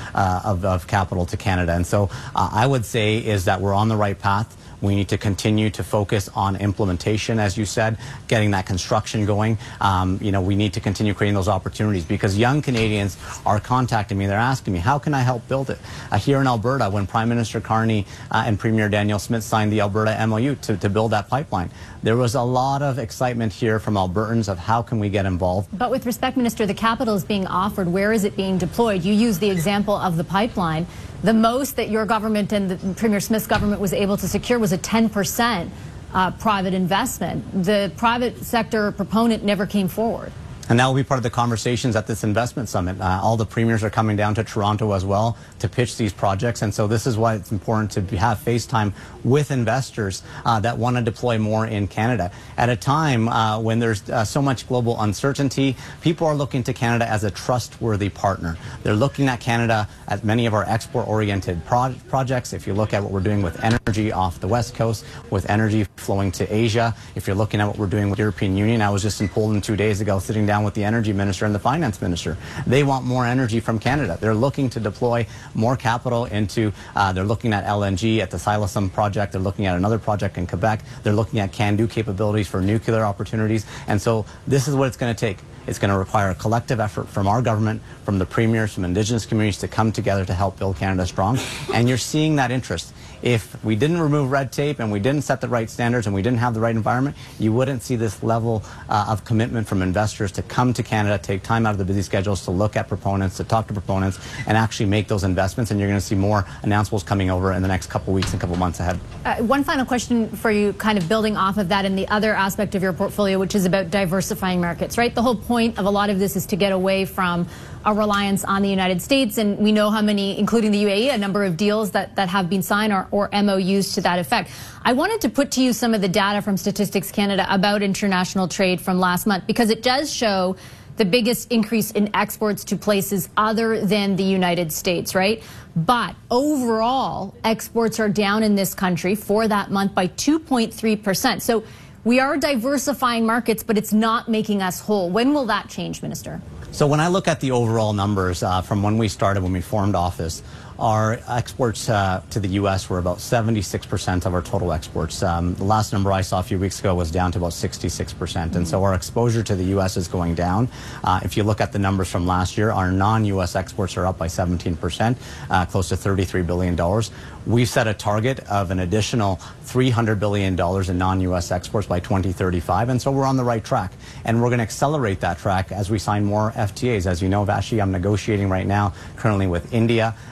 of capital to Canada. And so I would say is that we're on the right path. We need to continue to focus on implementation, as you said, getting that construction going. You know, we need to continue creating those opportunities because young Canadians are contacting me. They're asking me, how can I help build it? Here in Alberta, when Prime Minister Carney and Premier Danielle Smith signed the Alberta MOU to build that pipeline, there was a lot of excitement here from Albertans of how can we get involved. But with respect, Minister, the capital is being offered. Where is it being deployed? You use the example of the pipeline. The most that your government and the Premier Smith's government was able to secure was a 10% private investment. The private sector proponent never came forward. And that will be part of the conversations at this investment summit. All the premiers are coming down to Toronto as well to pitch these projects. And so this is why it's important to have FaceTime with investors that want to deploy more in Canada. At a time when there's so much global uncertainty, people are looking to Canada as a trustworthy partner. They're looking at Canada at many of our export-oriented projects. If you look at what we're doing with energy off the West Coast, with energy flowing to Asia, if you're looking at what we're doing with the European Union, I was just in Poland 2 days ago sitting down with the energy minister and the finance minister. They want more energy from Canada. They're looking to deploy more capital into, they're looking at LNG at the Silasam project. They're looking at another project in Quebec. They're looking at can-do capabilities for nuclear opportunities. And so this is what it's going to take. It's going to require a collective effort from our government, from the premiers, from Indigenous communities to come together to help build Canada strong. And you're seeing that interest. If we didn't remove red tape and we didn't set the right standards and we didn't have the right environment, you wouldn't see this level of commitment from investors to come to Canada, take time out of the busy schedules to look at proponents, to talk to proponents, and actually make those investments. And you're going to see more announcements coming over in the next couple of weeks and couple of months ahead. One final question for you, kind of building off of that and the other aspect of your portfolio, which is about diversifying markets, right? The whole point of a lot of this is to get away from a reliance on the United States, and we know how many, including the UAE, a number of deals that have been signed or MOUs to that effect. I wanted to put to you some of the data from Statistics Canada about international trade from last month, because it does show the biggest increase in exports to places other than the United States, right? But overall, exports are down in this country for that month by 2.3%. So we are diversifying markets, but it's not making us whole. When will that change, Minister? So when I look at the overall numbers from when we started, when we formed office, our exports to the U.S. were about 76% of our total exports. The last number I saw a few weeks ago was down to about 66%. And so our exposure to the U.S. is going down. If you look at the numbers from last year, our non-U.S. exports are up by 17%, close to $33 billion. We've set a target of an additional $300 billion in non-U.S. exports by 2035, and so we're on the right track. And we're going to accelerate that track as we sign more FTAs. As you know, Vashi, I'm negotiating right now currently with India. My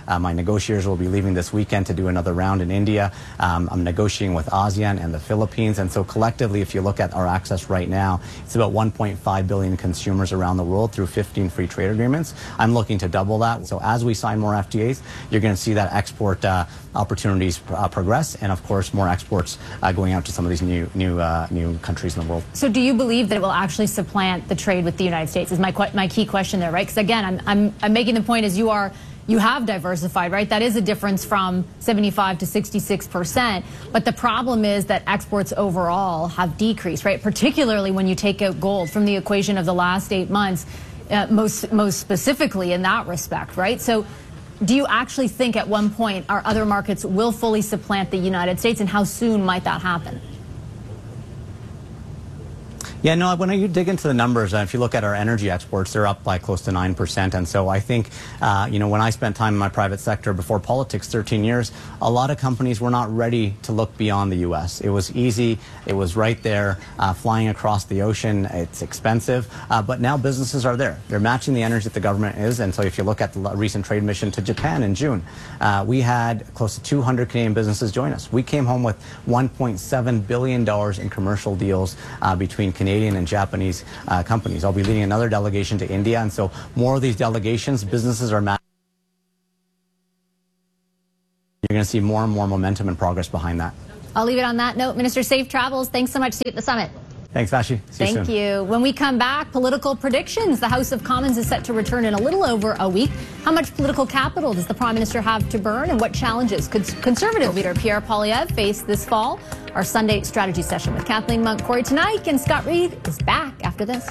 negotiators will be leaving this weekend to do another round in India. I'm negotiating with ASEAN and the Philippines. And so collectively, if you look at our access right now, it's about 1.5 billion consumers around the world through 15 free trade agreements. I'm looking to double that. So as we sign more FTAs, you're going to see that export opportunities progress, and of course more exports going out to some of these new countries in the world. So do you believe that it will actually supplant the trade with the United States is my key question there, right? Because again, I'm making the point as you have diversified, right? That is a difference from 75 to 66%. But the problem is that exports overall have decreased, right? Particularly when you take out gold from the equation of the last 8 months, most specifically in that respect, right? So do you actually think at one point our other markets will fully supplant the United States, and how soon might that happen? Yeah, no, when you dig into the numbers, if you look at our energy exports, they're up by close to 9%. And so I think, when I spent time in my private sector before politics, 13 years, a lot of companies were not ready to look beyond the U.S. It was easy. It was right there, flying across the ocean. It's expensive. But now businesses are there. They're matching the energy that the government is. And so if you look at the recent trade mission to Japan in June, we had close to 200 Canadian businesses join us. We came home with $1.7 billion in commercial deals between Canadian and Japanese companies. I'll be leading another delegation to India, and so more of these delegations, businesses are you're going to see more and more momentum and progress behind that. I'll leave it on that note. Minister, safe travels. Thanks so much. See you at the summit. Thanks, Vashi. See you soon. Thank you. When we come back, political predictions. The House of Commons is set to return in a little over a week. How much political capital does the Prime Minister have to burn, and what challenges could Conservative leader Pierre Poilievre face this fall? Our Sunday strategy session with Kathleen Monk, Corey Teneycke, and Scott Reid is back after this.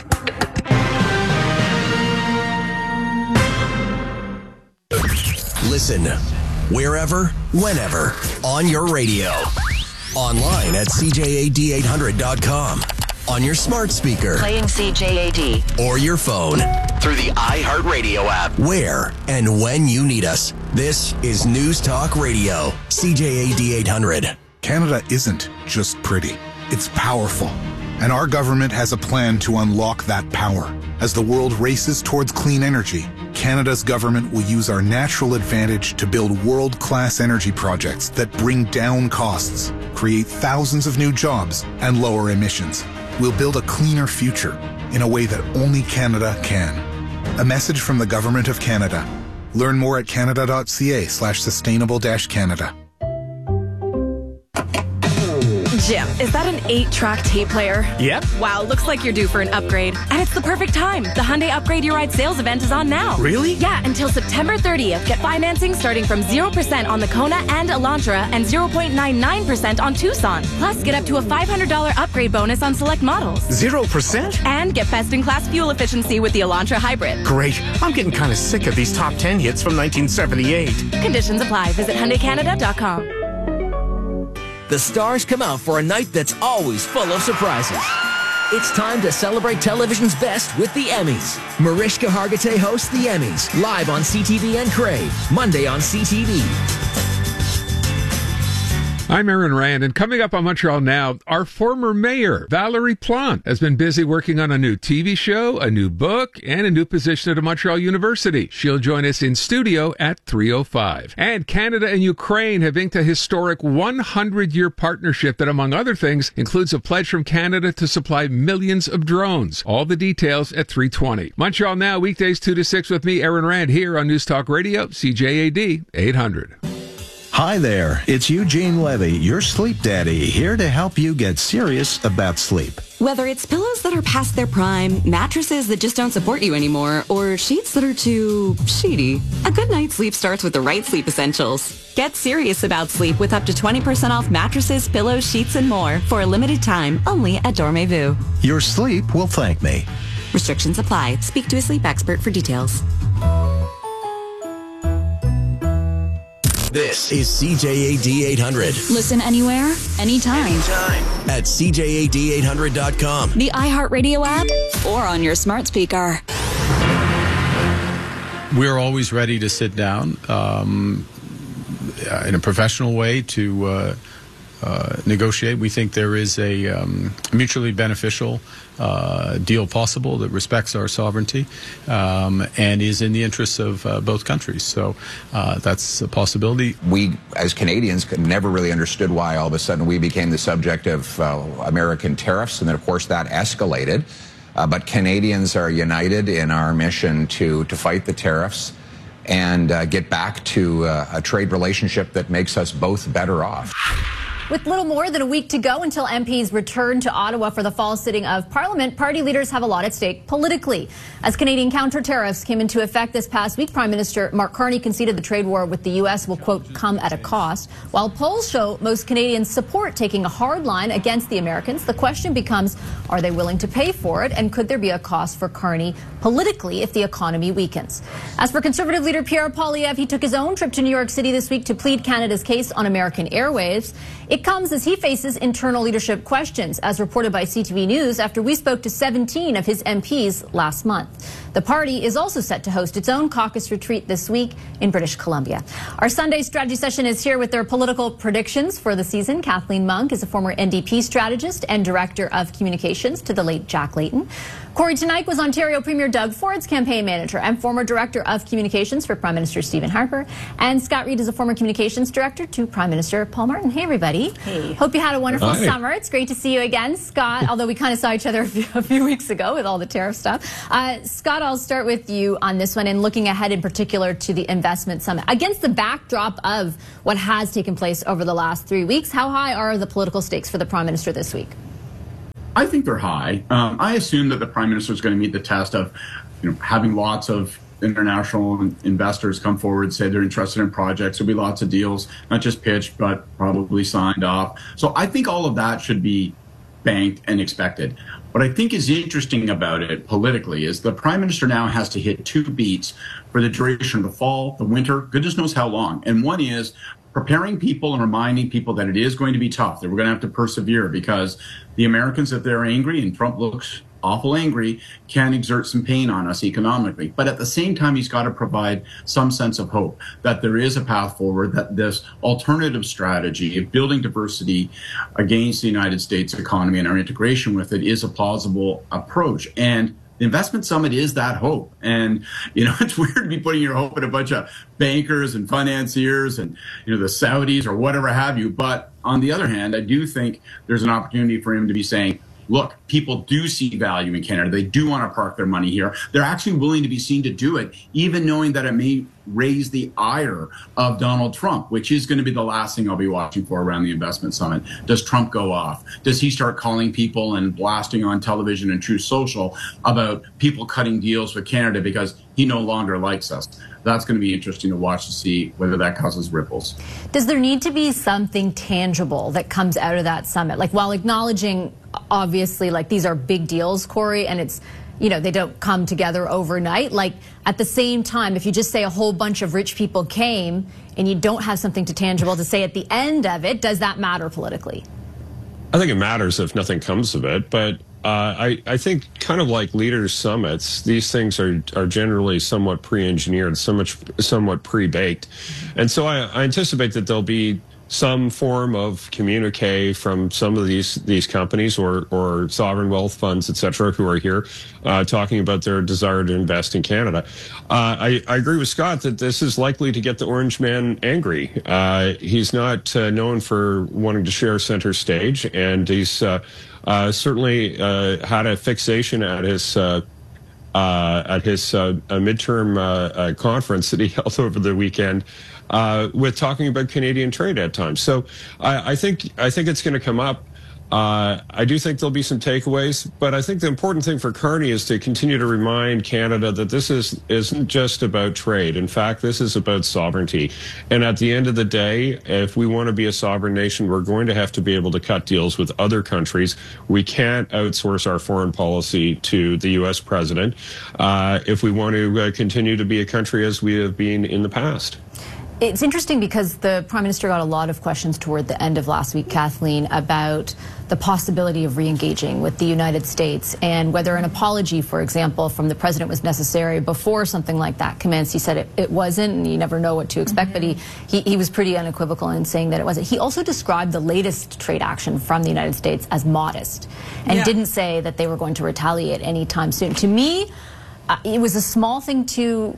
Listen wherever, whenever, on your radio. Online at CJAD800.com. On your smart speaker. Playing CJAD. Or your phone. Through the iHeartRadio app. Where and when you need us. This is News Talk Radio. CJAD 800. Canada isn't just pretty. It's powerful. And our government has a plan to unlock that power. As the world races towards clean energy, Canada's government will use our natural advantage to build world-class energy projects that bring down costs, create thousands of new jobs, and lower emissions. We'll build a cleaner future in a way that only Canada can. A message from the Government of Canada. Learn more at canada.ca/sustainable-Canada. Jim, is that an 8-track tape player? Yep. Wow, looks like you're due for an upgrade. And it's the perfect time. The Hyundai Upgrade Your Ride sales event is on now. Really? Yeah, until September 30th. Get financing starting from 0% on the Kona and Elantra and 0.99% on Tucson. Plus, get up to a $500 upgrade bonus on select models. 0%? And get best-in-class fuel efficiency with the Elantra Hybrid. Great. I'm getting kind of sick of these top 10 hits from 1978. Conditions apply. Visit HyundaiCanada.com. The stars come out for a night that's always full of surprises. It's time to celebrate television's best with the Emmys. Mariska Hargitay hosts the Emmys, live on CTV and Crave, Monday on CTV. I'm Aaron Rand, and coming up on Montreal Now, our former mayor, Valerie Plante, has been busy working on a new TV show, a new book, and a new position at a Montreal University. She'll join us in studio at 3:05. And Canada and Ukraine have inked a historic 100-year partnership that, among other things, includes a pledge from Canada to supply millions of drones. All the details at 3:20. Montreal Now, weekdays 2 to 6 with me, Aaron Rand, here on News Talk Radio, CJAD 800. Hi there, it's Eugene Levy, your sleep daddy, here to help you get serious about sleep. Whether it's pillows that are past their prime, mattresses that just don't support you anymore, or sheets that are too sheety, a good night's sleep starts with the right sleep essentials. Get serious about sleep with up to 20% off mattresses, pillows, sheets, and more for a limited time only at Dormez-vous. Your sleep will thank me. Restrictions apply. Speak to a sleep expert for details. This is CJAD 800. Listen anywhere, anytime. At CJAD800.com. The iHeartRadio app or on your smart speaker. We're always ready to sit down in a professional way to negotiate. We think there is a mutually beneficial deal possible that respects our sovereignty and is in the interests of both countries. So that's a possibility. We, as Canadians, never really understood why all of a sudden we became the subject of American tariffs, and then, of course, that escalated. But Canadians are united in our mission to fight the tariffs and get back to a trade relationship that makes us both better off. With little more than a week to go until MPs return to Ottawa for the fall sitting of Parliament, party leaders have a lot at stake politically. As Canadian counter-tariffs came into effect this past week, Prime Minister Mark Carney conceded the trade war with the U.S. will, quote, come at a cost. While polls show most Canadians support taking a hard line against the Americans, the question becomes, are they willing to pay for it? And could there be a cost for Carney politically if the economy weakens? As for Conservative leader Pierre Poilievre, he took his own trip to New York City this week to plead Canada's case on American airwaves. It comes as he faces internal leadership questions, as reported by CTV News after we spoke to 17 of his MPs last month. The party is also set to host its own caucus retreat this week in British Columbia. Our Sunday strategy session is here with their political predictions for the season. Kathleen Monk is a former NDP strategist and director of communications to the late Jack Layton. Corey Teneycke was Ontario Premier Doug Ford's campaign manager and former director of communications for Prime Minister Stephen Harper. And Scott Reid is a former communications director to Prime Minister Paul Martin. Hey, everybody. Hey. Hope you had a wonderful summer. It's great to see you again, Scott, although we kind of saw each other a few weeks ago with all the tariff stuff. Scott, I'll start with you on this one and looking ahead in particular to the investment summit. Against the backdrop of what has taken place over the last 3 weeks, how high are the political stakes for the Prime Minister this week? I think they're high. I assume that the Prime Minister is going to meet the test of, having lots of international investors come forward, say they're interested in projects. There'll be lots of deals, not just pitched, but probably signed off. So I think all of that should be banked and expected. What I think is interesting about it politically is the Prime Minister now has to hit two beats for the duration of the fall, the winter, goodness knows how long. And one is preparing people and reminding people that it is going to be tough, that we're going to have to persevere because the Americans, if they're angry, and Trump looks awful angry, can exert some pain on us economically. But at the same time, he's got to provide some sense of hope that there is a path forward, that this alternative strategy of building diversity against the United States economy and our integration with it is a plausible approach. And the investment summit is that hope. And, it's weird to be putting your hope in a bunch of bankers and financiers and, the Saudis or whatever have you. But on the other hand, I do think there's an opportunity for him to be saying, look, people do see value in Canada. They do want to park their money here. They're actually willing to be seen to do it, even knowing that it may raise the ire of Donald Trump, which is going to be the last thing I'll be watching for around the investment summit. Does Trump go off? Does he start calling people and blasting on television and Truth Social about people cutting deals with Canada because he no longer likes us? That's going to be interesting to watch to see whether that causes ripples. Does there need to be something tangible that comes out of that summit? Like, while acknowledging, obviously, like, these are big deals, Corey, and it's, they don't come together overnight. Like, at the same time, if you just say a whole bunch of rich people came and you don't have something tangible to say at the end of it, does that matter politically? I think it matters if nothing comes of it, but I think kind of like leaders' summits, these things are generally somewhat pre-engineered, somewhat pre-baked. And so I anticipate that there'll be some form of communique from some of these companies or sovereign wealth funds, et cetera, who are here talking about their desire to invest in Canada. I agree with Scott that this is likely to get the Orange Man angry. He's not known for wanting to share center stage, and he's certainly had a fixation at his midterm conference that he held over the weekend with talking about Canadian trade at times. So I think it's going to come up. I do think there'll be some takeaways, but I think the important thing for Carney is to continue to remind Canada that this isn't just about trade. In fact, this is about sovereignty. And at the end of the day, if we want to be a sovereign nation, we're going to have to be able to cut deals with other countries. We can't outsource our foreign policy to the U.S. president if we want to continue to be a country as we have been in the past. It's interesting because the Prime Minister got a lot of questions toward the end of last week, Kathleen, about the possibility of re-engaging with the United States and whether an apology, for example, from the President was necessary before something like that commenced. He said it wasn't, and you never know what to expect, but he was pretty unequivocal in saying that it wasn't. He also described the latest trade action from the United States as modest and didn't say that they were going to retaliate anytime soon. To me, it was a small thing to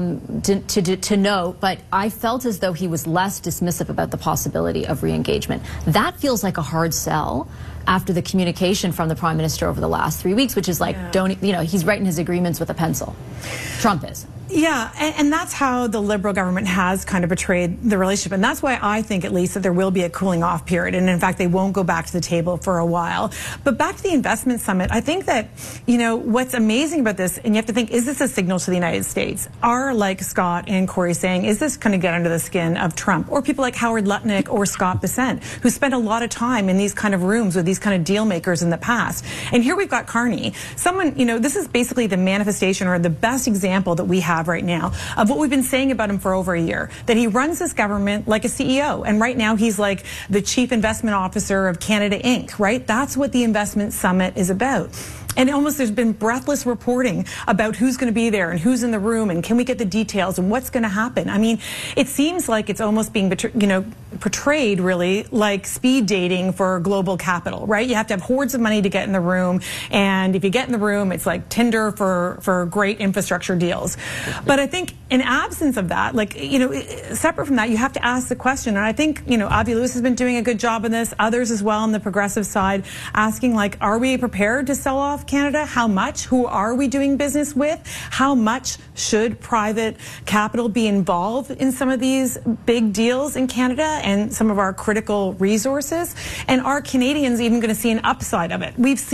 note, but I felt as though he was less dismissive about the possibility of re-engagement. That feels like a hard sell after the communication from the Prime Minister over the last 3 weeks, which is like, he's writing his agreements with a pencil. Trump is. Yeah, and that's how the Liberal government has kind of betrayed the relationship. And that's why I think, at least, that there will be a cooling off period. And in fact, they won't go back to the table for a while. But back to the investment summit, I think that, what's amazing about this, and you have to think, is this a signal to the United States? Are, like Scott and Corey saying, is this going to get under the skin of Trump? Or people like Howard Lutnick or Scott Bessent, who spent a lot of time in these kind of rooms with these kind of deal makers in the past. And here we've got Carney. Someone, this is basically the manifestation or the best example that we have right now of what we've been saying about him for over a year, that he runs this government like a CEO. And right now he's like the chief investment officer of Canada Inc., right? That's what the investment summit is about. And almost there's been breathless reporting about who's going to be there and who's in the room and can we get the details and what's going to happen. I mean, it seems like it's almost being portrayed really like speed dating for global capital, right? You have to have hordes of money to get in the room, and if you get in the room, it's like Tinder for great infrastructure deals. But I think in absence of that, separate from that, you have to ask the question, and I think, Avi Lewis has been doing a good job in this, others as well on the progressive side, asking are we prepared to sell off Canada? How much? Who are we doing business with? How much should private capital be involved in some of these big deals in Canada and some of our critical resources? And are Canadians even going to see an upside of it? We've seen